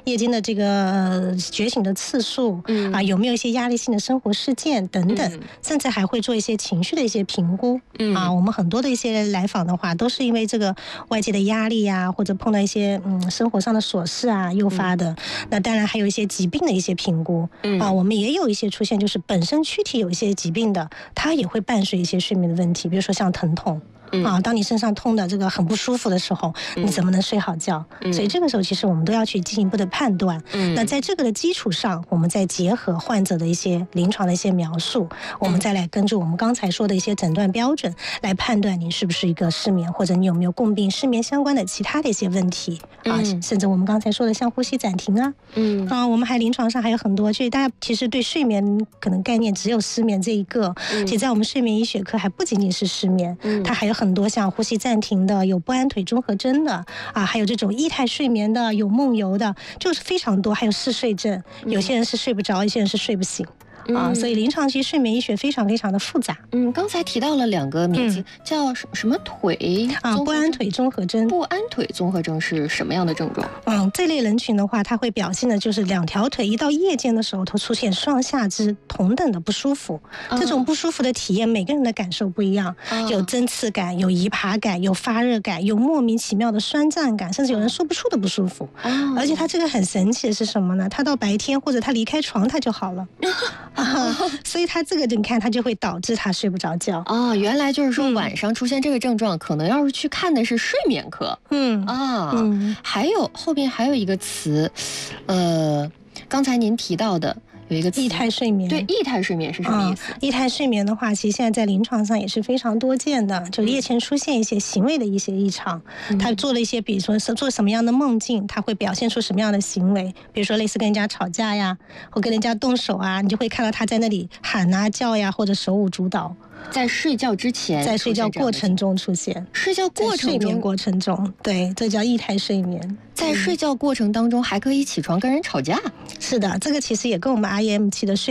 夜间的这个觉醒的次数，有没有一些压力性的生活事件等等，甚至还会做一些情绪的一些评估。我们很多的一些来访的话，都是因为这个外界的压力呀，或者碰到一些生活上的琐事啊诱发的。那当然还有一些疾病的一些评估。我们也有一些出现，就是本身躯体有一些疾病的，它也会伴随一些睡眠的问题，比如说像疼痛。当你身上痛的这个很不舒服的时候，你怎么能睡好觉？所以这个时候其实我们都要去进一步的判断。那在这个的基础上，我们再结合患者的一些临床的一些描述，我们再来根据我们刚才说的一些诊断标准来判断你是不是一个失眠，或者你有没有共病失眠相关的其他的一些问题甚至我们刚才说的像呼吸暂停我们还临床上还有很多，就是大家其实对睡眠可能概念只有失眠这一个，其实在我们睡眠医学科还不仅仅是失眠，它还有很多像呼吸暂停的，有不安腿综合征的还有这种液态睡眠的，有梦游的，就是非常多，还有嗜睡症，有些人是睡不着，有些人是睡不醒。所以临床其实睡眠医学非常非常的复杂。 刚才提到了2个名字，叫什么腿不安腿综合征。 不安腿综合征是什么样的症状？ 这类人群的话，它会表现的就是2条腿一到夜间的时候，都出现双下肢同等的不舒服。这种不舒服的体验，每个人的感受不一样，有针刺感，有移爬感，有发热感，有莫名其妙的酸胀感，甚至有人说不出的不舒服。而且它这个很神奇的是什么呢？它到白天或者他离开床，它就好了。所以他这个你看，他就会导致他睡不着觉。 原来就是说晚上出现这个症状，可能要是去看的是睡眠科。还有后边还有一个词，刚才您提到的。有一个液态睡眠。 对，液态睡眠是什么意思？ 液态睡眠的话，其实现在在临床上也是非常多见的，就夜间出现一些行为的一些异常，他做了一些，比如说做什么样的梦境，他会表现出什么样的行为，比如说类似跟人家吵架呀，或跟人家动手啊，你就会看到他在那里喊啊叫呀，或者手舞足蹈。 在睡觉之前， 在睡觉过程中出现， 睡眠过程中，对，这叫液态睡眠。 在睡觉过程当中还可以起床跟人吵架。 是的，这个其实也跟我们 REM7的睡